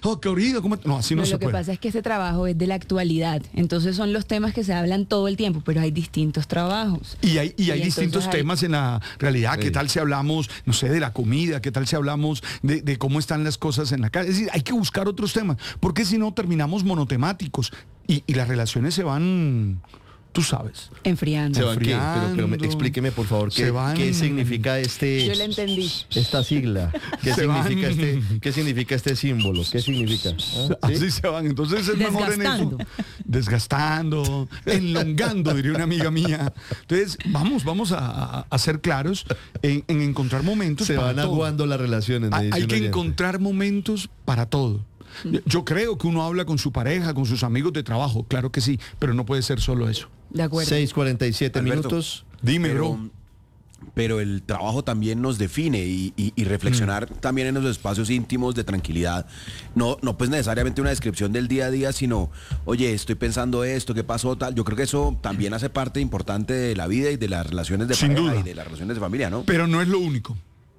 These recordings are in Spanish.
oh, querido, ¿cómo? No, así no se Lo que puede. pasa es que este trabajo es de la actualidad, entonces son los temas que se hablan todo el tiempo, pero hay distintos trabajos. Y hay entonces distintos temas en la realidad. ¿Qué tal si hablamos, no sé, de la comida? ¿Qué tal si hablamos de cómo están las cosas en la calle? Es decir, hay que buscar otros temas, porque si no terminamos monotemáticos y las relaciones se van, tú sabes. Enfriando. ¿Se van qué? Pero Enfriando. explíqueme, por favor, ¿qué significa Yo lo entendí. esta sigla? ¿Qué significa este símbolo? ¿Qué significa? ¿Ah? ¿Sí? Así se van. Entonces es mejor en eso. Desgastando, enlongando, diría una amiga mía. Entonces, vamos a ser claros en encontrar momentos Se para van todo. aguando las relaciones. me dice Hay un que oyente. encontrar momentos para todo. Yo creo que uno habla con su pareja, con sus amigos de trabajo, claro que sí, pero no puede ser solo eso. De acuerdo. 6:47 Alberto, minutos. Dime, pero, bro. pero el trabajo también nos define y reflexionar también en los espacios íntimos de tranquilidad. No pues necesariamente una descripción del día a día, sino, oye, estoy pensando esto, ¿qué pasó? Tal. Yo creo que eso también hace parte importante de la vida y de las relaciones de Sin pareja duda. y de las relaciones de familia, ¿no? Pero no es lo único.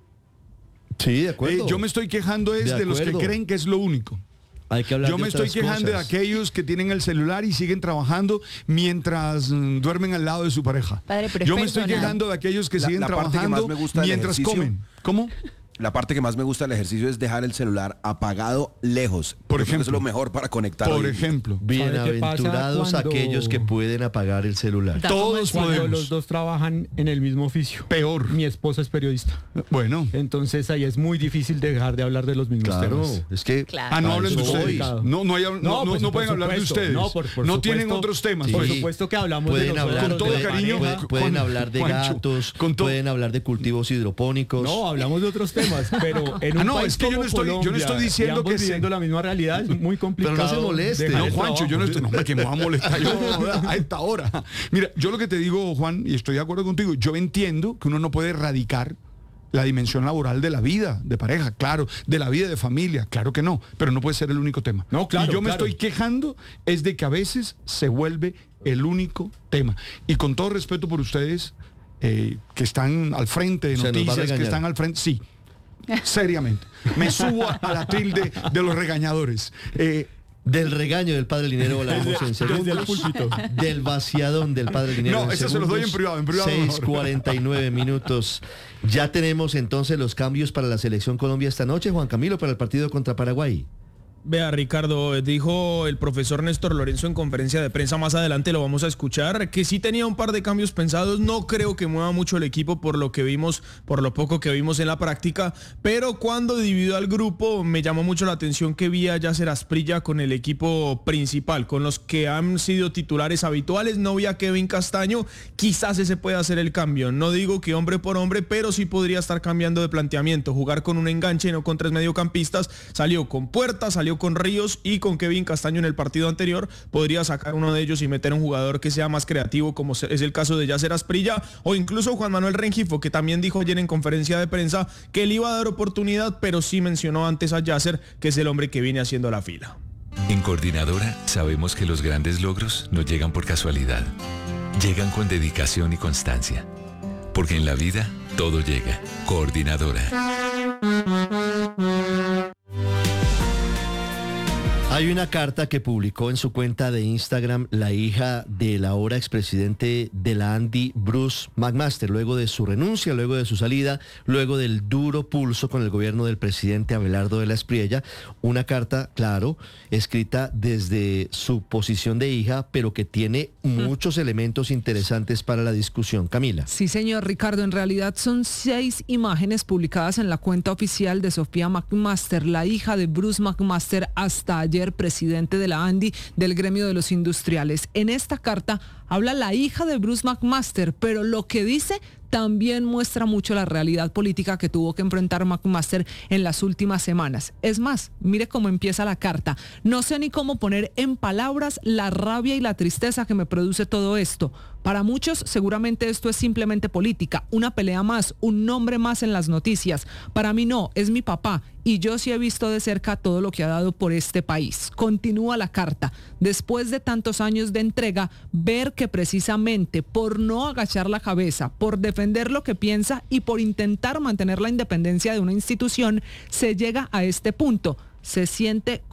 Sí, de acuerdo. Yo me estoy quejando de los que acuerdo. creen que es lo único. Hay que hablar Yo de me estoy otras quejando de cosas. aquellos que tienen el celular y siguen trabajando mientras duermen al lado de su pareja. Padre, pero es Yo me estoy personal. quejando de aquellos que siguen La parte que trabajando más me gusta del mientras ejercicio- comen. ¿Cómo? La parte que más me gusta del ejercicio es dejar el celular apagado lejos. Por Yo creo que ejemplo. eso es lo mejor para conectar. Por hoy. ejemplo. Bienaventurados cuando- aquellos que pueden apagar el celular. Todos Cuando podemos. los dos trabajan en el mismo oficio. Peor. Mi esposa es periodista. Bueno. Entonces ahí es muy difícil dejar de hablar de los mismos Claro, temas. es que Claro. Ah, no para hablen de eso ustedes. voy. No Pues, pueden por hablar de supuesto. ustedes. No, por tienen supuesto. otros temas. Sí. Por pues. supuesto que hablamos Pueden de hablar, Con todo nosotros, de cariño, pareja. pueden hablar de Juancho, gatos, con todo- pueden hablar de cultivos hidropónicos. No, hablamos de otros temas, pero en un no, país es que yo como no estoy Colombia, diciendo y ambos que se- viviendo la misma realidad es muy complicado. Pero no se moleste. dejar No, el Juancho, yo no trabajo. estoy, no, que me va a molestar yo a esta hora. Mira, yo lo que te digo, Juan, y estoy de acuerdo contigo, yo entiendo que uno no puede erradicar la dimensión laboral de la vida de pareja, claro, de la vida de familia, claro que no, pero no puede ser el único tema. No, claro, y yo me claro. estoy quejando es de que a veces se vuelve el único tema. Y con todo respeto por ustedes, que están al frente de Se nos va a noticias, que regañar. están al frente, sí, seriamente. Me subo a la tilde de los regañadores. Del regaño del padre Linero hablaremos en segundos. Del vaciadón del padre Linero. No, en eso se los doy en segundos. privado mejor. 6:49 minutos. Ya tenemos entonces los cambios para la selección Colombia esta noche, Juan Camilo, para el partido contra Paraguay. Vea, Ricardo, dijo el profesor Néstor Lorenzo en conferencia de prensa, más adelante lo vamos a escuchar, que sí tenía un par de cambios pensados. No creo que mueva mucho el equipo por lo que vimos, por lo poco que vimos en la práctica, pero cuando dividió al grupo me llamó mucho la atención que vi a Yasser Asprilla con el equipo principal, con los que han sido titulares habituales. No vi a Kevin Castaño, quizás ese pueda hacer el cambio. No digo que hombre por hombre, pero sí podría estar cambiando de planteamiento, jugar con un enganche y no con tres mediocampistas. Salió con Puerta, salió con Ríos y con Kevin Castaño en el partido anterior. Podría sacar uno de ellos y meter un jugador que sea más creativo, como es el caso de Yasser Asprilla, o incluso Juan Manuel Rengifo, que también dijo ayer en conferencia de prensa que le iba a dar oportunidad, pero sí mencionó antes a Yasser, que es el hombre que viene haciendo la fila. En Coordinadora sabemos que los grandes logros no llegan por casualidad. Llegan con dedicación y constancia. Porque en la vida todo llega. Coordinadora. Hay una carta que publicó en su cuenta de Instagram la hija del ahora expresidente de la ANDI, Bruce McMaster, luego de su renuncia, luego de su salida, luego del duro pulso con el gobierno del presidente Abelardo de la Espriella. Una carta, claro, escrita desde su posición de hija, pero que tiene muchos elementos interesantes para la discusión. Camila. Sí, señor Ricardo, en realidad son 6 imágenes publicadas en la cuenta oficial de Sofía McMaster, la hija de Bruce McMaster, hasta ayer presidente de la ANDI, del gremio de los industriales. En esta carta habla la hija de Bruce McMaster, pero lo que dice también muestra mucho la realidad política que tuvo que enfrentar McMaster en las últimas semanas. Es más, mire cómo empieza la carta. No sé ni cómo poner en palabras la rabia y la tristeza que me produce todo esto. Para muchos, seguramente esto es simplemente política, una pelea más, un nombre más en las noticias. Para mí no, es mi papá y yo sí he visto de cerca todo lo que ha dado por este país. Continúa la carta. Después de tantos años de entrega, ver que precisamente por no agachar la cabeza, por defender lo que piensa y por intentar mantener la independencia de una institución, se llega a este punto. Se siente